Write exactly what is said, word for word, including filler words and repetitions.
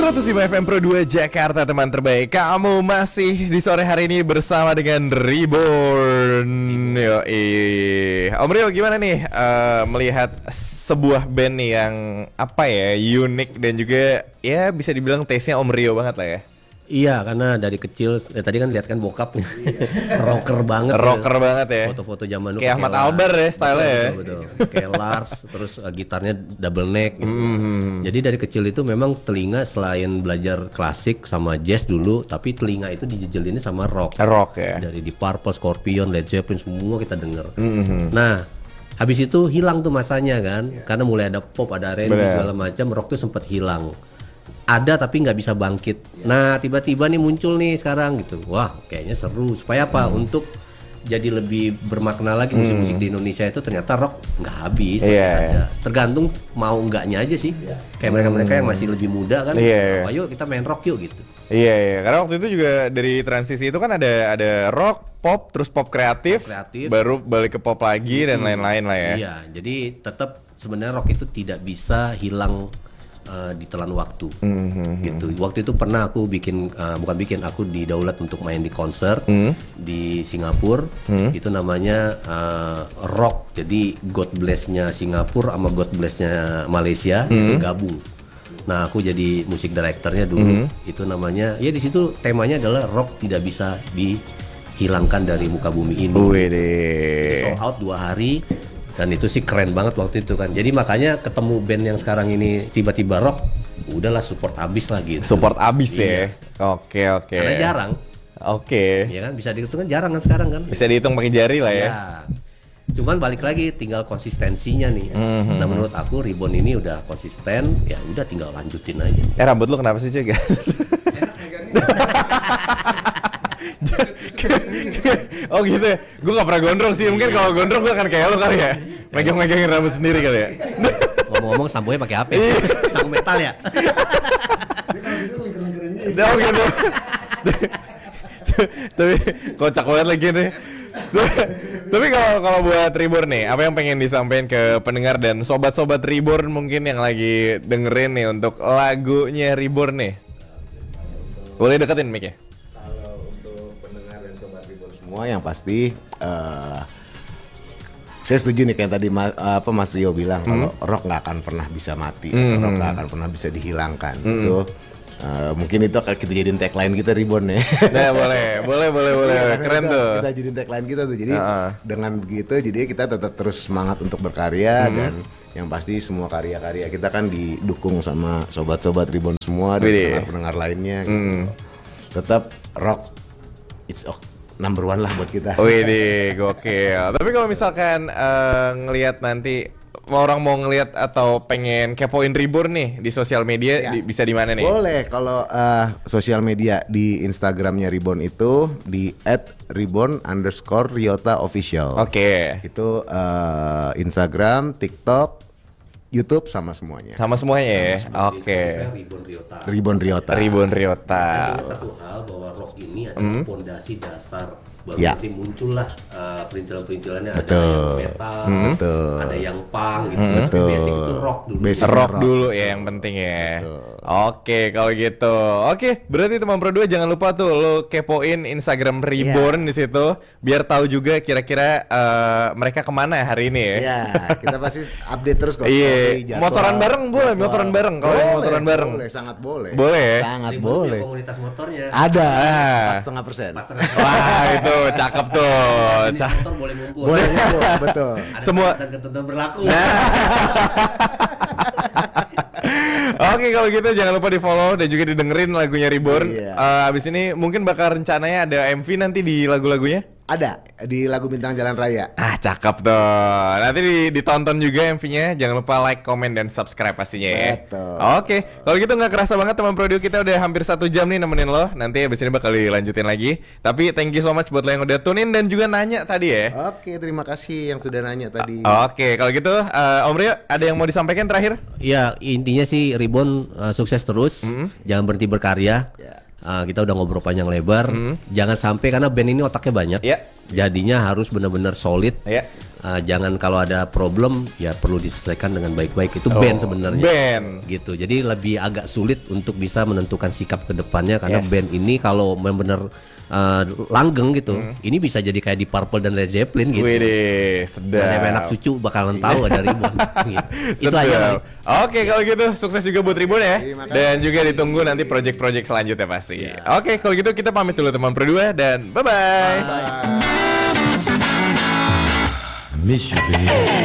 seratus lima F M Pro dua Jakarta, teman terbaik. Kamu masih di sore hari ini bersama dengan Reborn. Yoi. Om Rio, gimana nih uh, melihat sebuah band nih yang apa ya, unik dan juga ya bisa dibilang taste-nya Om Rio banget lah ya. Iya, karena dari kecil ya, tadi kan lihat kan bokap nih. rocker banget. Rocker ya. banget ya. Foto-foto zaman dulu. Kayak Ahmad Albar ya style-nya ya. Betul, betul. Kayak Lars, terus uh, gitarnya double neck gitu. Mm-hmm. Jadi dari kecil itu memang telinga selain belajar klasik sama jazz dulu, tapi telinga itu dijejelinnya sama rock. Rock ya. Dari Deep Purple, Scorpion, Led Zeppelin semua kita denger. Mm-hmm. Nah, habis itu hilang tuh masanya kan. Yeah. Karena mulai ada pop, ada R and B segala macam, rock tuh sempat hilang. Ada tapi nggak bisa bangkit. Nah tiba-tiba nih muncul nih sekarang gitu. Wah kayaknya seru. Supaya apa? Hmm. Untuk jadi lebih bermakna lagi musik-musik hmm. di Indonesia itu ternyata rock nggak habis. Yeah. Masih ada. Tergantung mau nggaknya aja sih. Yeah. Kayak mereka-mereka yang masih lebih muda kan. Yeah. Oh, ayo kita main rock yuk gitu. Iya, yeah, yeah. Karena waktu itu juga dari transisi itu kan ada ada rock, pop, terus pop kreatif, pop kreatif. Baru balik ke pop lagi hmm. dan lain-lain lah ya. Iya, jadi tetap sebenarnya rock itu tidak bisa hilang Uh, ditelan waktu, mm-hmm. gitu. Waktu itu pernah aku bikin, uh, bukan bikin, aku didaulat untuk main di konser mm. di Singapura. Mm. Itu namanya uh, rock. Jadi God Bless-nya Singapura sama God Bless-nya Malaysia mm. itu gabung. Nah, aku jadi musik directornya dulu. Mm. Itu namanya, ya di situ temanya adalah rock tidak bisa dihilangkan dari muka bumi ini. Jadi sold out dua hari. Dan itu sih keren banget waktu itu kan. Jadi makanya ketemu band yang sekarang ini tiba-tiba rock, udahlah support abis lah gitu. Support abis iya. ya. Oke oke. Karena jarang. Oke. Iya kan, bisa dihitung kan jarang kan sekarang kan. Bisa dihitung pakai jari lah ya. Ya. Cuman balik lagi tinggal konsistensinya nih. Mm-hmm. Nah menurut aku Reborn ini udah konsisten, ya udah tinggal lanjutin aja. Eh rambut lu kenapa sih Cek? Oh gitu ya, gue gak pernah gondrong sih. Mungkin kalau gondrong gue akan kayak lo kali ya, megang-megangin rambut sendiri kali ya. Ngomong-ngomong samponya pakai apa? Sampo metal ya? Oh gitu. Tapi kocak banget lagi nih. Tapi kalau kalau buat Reborn nih, apa yang pengen disampaikan ke pendengar dan sobat-sobat Reborn mungkin yang lagi dengerin nih untuk lagunya Reborn nih? Boleh deketin mic-nya. Semua yang pasti uh, saya setuju nih kayak tadi ma- apa Mas Rio bilang hmm. kalau rock nggak akan pernah bisa mati, hmm. rock nggak akan pernah bisa dihilangkan. Hmm. Itu uh, mungkin itu akan kita jadiin tagline kita Reborn ya. Nah, boleh, boleh, boleh, boleh, keren kita, tuh. Kita jadiin tagline kita tuh. Jadi uh-uh. dengan begitu, jadi kita tetap terus semangat untuk berkarya hmm. dan yang pasti semua karya-karya kita kan didukung sama sobat-sobat Reborn semua dan pendengar-pendengar lainnya. Gitu. Hmm. Tetap rock, it's okay. Number one lah buat kita. Wih deh, gokil. Tapi kalau misalkan uh, ngelihat nanti orang mau ngelihat atau pengen kepoin Reborn nih di sosial media, ya. di, bisa di mana nih? Boleh, kalau uh, sosial media di Instagramnya Reborn itu di at reborn underscore riota official. Oke. Okay. Itu uh, Instagram, TikTok, YouTube sama semuanya. Sama semuanya ya. Oke. Okay. Reborn Riota. Reborn Riota. Reborn Riota. Satu hal bahwa rock ini adalah fondasi mm. dasar. Baru ya. nanti muncullah uh, perintilan-perintilannya. Betul. Ada yang metal, mm. ada yang punk gitu. Mm. Betul. Basic itu rock dulu. Basic rock, rock dulu ya yang penting ya. Betul. Oke, kalau gitu. Oke, berarti teman Pro dua jangan lupa tuh lo kepoin Instagram Reborn yeah. di situ biar tahu juga kira-kira uh, mereka kemana hari ini ya. Iya, yeah, kita pasti update terus kok. Iya. Motoran bareng boleh, jadwal. motoran bareng kalau motoran bareng. Boleh, sangat boleh. Boleh ya? Sangat Reborn boleh. Komunitas motornya. Ada. empat setengah persen. Wah, itu cakep tuh. Ca- motor boleh ngumpul. Boleh ngumpul, betul. Ada semua ketentuan berlaku. Nah. Oke, kalau gitu jangan lupa di follow dan juga didengerin lagunya Reborn. Iya. Uh, abis ini mungkin bakal rencananya ada M V nanti di lagu-lagunya? Ada di lagu Bintang Jalan Raya. Ah, cakep tuh. Nanti ditonton juga M V-nya. Jangan lupa like, comment, dan subscribe pastinya ya. Betul. Oke, kalau gitu nggak kerasa banget teman Pro dua kita udah hampir satu jam nih nemenin lo. Nanti abis ini bakal dilanjutin lagi. Tapi thank you so much buat lo yang udah tune in dan juga nanya tadi ya. Oke, terima kasih yang sudah nanya tadi. Oke, kalau gitu uh, Om Rio ada yang mau disampaikan terakhir? Ya, intinya sih Reborn uh, sukses terus. Mm-hmm. Jangan berhenti berkarya. Yeah. Uh, kita udah ngobrol panjang lebar. Mm-hmm. Jangan sampai karena band ini otaknya banyak. Yeah. Jadinya harus benar-benar solid. Yeah. uh, jangan kalau ada problem ya perlu diselesaikan dengan baik-baik. Itu Oh, band sebenarnya. band. Gitu. Jadi lebih agak sulit untuk bisa menentukan sikap ke depannya karena Yes. band ini kalau benar-benar uh, langgeng gitu, ini bisa jadi kayak di Purple dan Led Zeppelin gitu. Widih, sedap. Dan anak cucu bakalan tahu ada Ribbon. Gitu. Itu aja. Sedap. Bang. Oke kalau gitu sukses juga buat Ribbon ya. Terima kasih. Dan juga ditunggu nanti project-project selanjutnya pasti. Oke kalau gitu kita pamit dulu teman berdua dan bye bye. Bye. Miss you, baby.